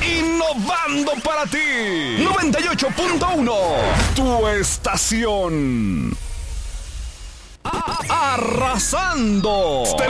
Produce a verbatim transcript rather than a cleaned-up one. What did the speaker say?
innovando para ti. noventa y ocho punto uno, tu estación. Arrasando.